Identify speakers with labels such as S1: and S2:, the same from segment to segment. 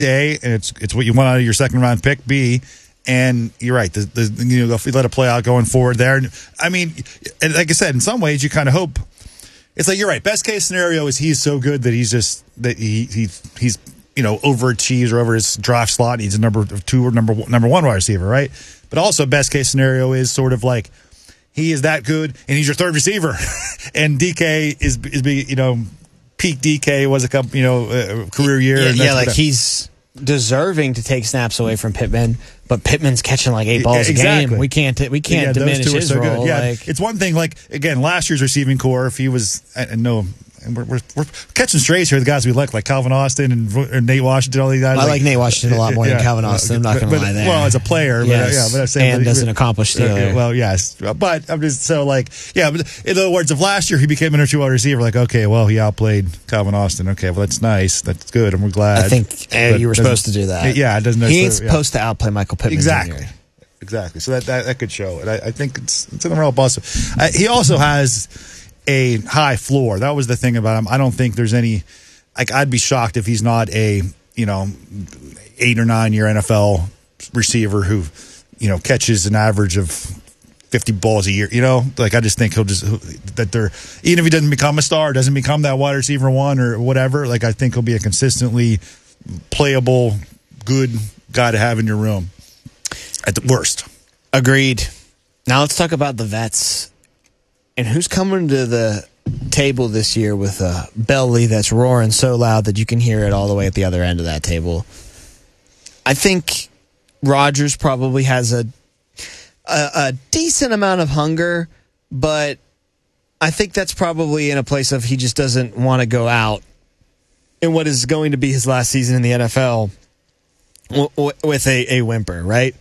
S1: A, and it's what you want out of your second round pick. B, and you're right. If we let it play out going forward there. I mean, and like I said, in some ways you kind of hope. It's like you're right. Best case scenario is he's so good that he's overachieves or over his draft slot. He's a number 2 or number one wide receiver, right? But also best case scenario is sort of like he is that good and he's your third receiver, and DK is peak DK was a couple career year.
S2: Yeah, like he's deserving to take snaps away from Pittman, but Pittman's catching like 8 balls a game. We can't diminish his role.
S1: Good. Yeah, it's one thing. Like again, last year's receiving core, if he was, and we're catching strays here. The guys we like Calvin Austin and Nate Washington, all these guys.
S2: I like Nate Washington a lot more than Calvin Austin. I'm not going to lie there.
S1: Well, as a player,
S2: yes.
S1: but I'm saying,
S2: and as an accomplished Steeler.
S1: Well, yes, but I'm just so but in other words, if last year he became a number 2 wide receiver, like okay, well he outplayed Calvin Austin. Okay, well that's nice, that's good, and we're glad.
S2: I think you were supposed to do that.
S1: Yeah, it doesn't.
S2: He ain't supposed to outplay Michael Pittman.
S1: Exactly. So that could show it. I think it's in the realm of possible. He also has a high floor. That was the thing about him. I don't think there's any. I'd be shocked if he's not a 8 or 9 year NFL receiver who catches an average of 50 balls a year. I just think even if he doesn't become a star, doesn't become that wide receiver 1 or whatever. I think he'll be a consistently playable, good guy to have in your room. At the worst.
S2: Agreed. Now let's talk about the vets. And who's coming to the table this year with a belly that's roaring so loud that you can hear it all the way at the other end of that table? I think Rodgers probably has a decent amount of hunger, but I think that's probably in a place of he just doesn't want to go out in what is going to be his last season in the NFL with a whimper, right?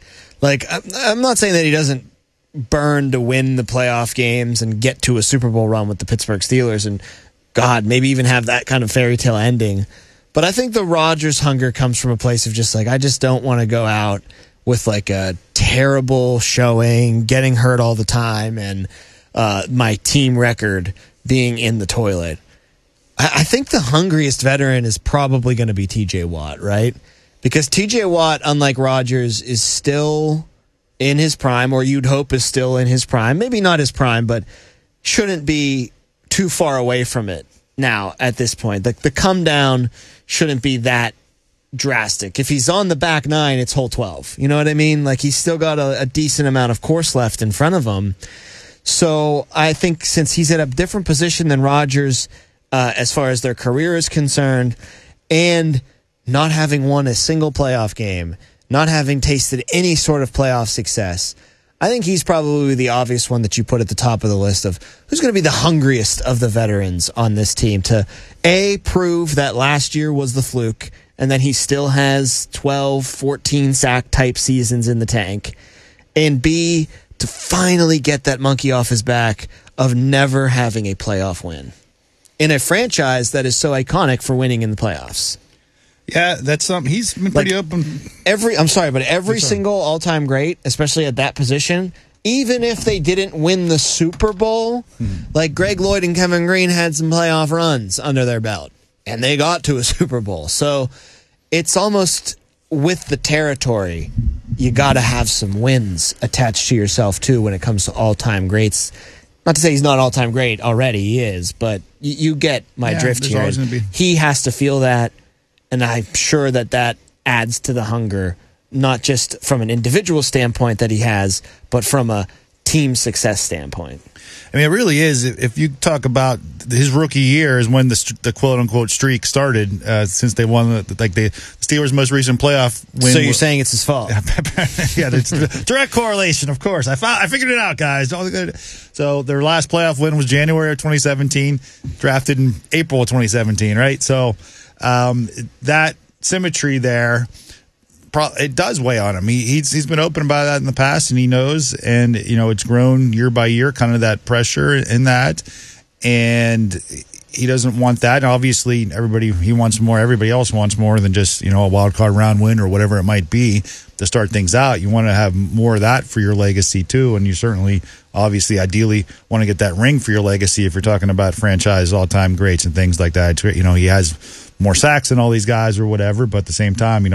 S2: I'm not saying that he doesn't burn to win the playoff games and get to a Super Bowl run with the Pittsburgh Steelers and, God, maybe even have that kind of fairy tale ending. But I think the Rodgers hunger comes from a place of just I just don't want to go out with a terrible showing, getting hurt all the time, and my team record being in the toilet. I think the hungriest veteran is probably going to be TJ Watt, right? Because TJ Watt, unlike Rodgers, is still in his prime, or you'd hope is still in his prime. Maybe not his prime, but shouldn't be too far away from it now at this point. The come down shouldn't be that drastic. If he's on the back 9, it's hole 12. You know what I mean? He's still got a decent amount of course left in front of him. So I think since he's at a different position than Rodgers as far as their career is concerned, and not having won a single playoff game, not having tasted any sort of playoff success, I think he's probably the obvious one that you put at the top of the list of who's going to be the hungriest of the veterans on this team to, A, prove that last year was the fluke and that he still has 12, 14 sack type seasons in the tank, and B, to finally get that monkey off his back of never having a playoff win in a franchise that is so iconic for winning in the playoffs.
S1: Yeah, that's something. He's been pretty open.
S2: Every single all-time great, especially at that position, even if they didn't win the Super Bowl, like Greg Lloyd and Kevin Green had some playoff runs under their belt, and they got to a Super Bowl. So it's almost with the territory, you got to have some wins attached to yourself, too, when it comes to all-time greats. Not to say he's not all-time great already, he is, but you get my drift here. He has to feel that. And I'm sure that adds to the hunger, not just from an individual standpoint that he has, but from a team success standpoint.
S1: I mean, it really is. If you talk about his rookie year is when the quote-unquote streak started, since they won the Steelers' most recent playoff win.
S2: So you're saying it's his fault?
S1: Yeah, it's direct correlation, of course. I figured it out, guys. So their last playoff win was January of 2017, drafted in April of 2017, right? So that symmetry there, it does weigh on him. He's been open about that in the past, and he knows, and it's grown year by year, kind of that pressure in that, and he doesn't want that. And obviously, he wants more. Everybody else wants more than just a wild card round win or whatever it might be to start things out. You want to have more of that for your legacy too, and you certainly, obviously, ideally want to get that ring for your legacy if you're talking about franchise all-time greats and things like that. He has more sacks than all these guys or whatever, but at the same time,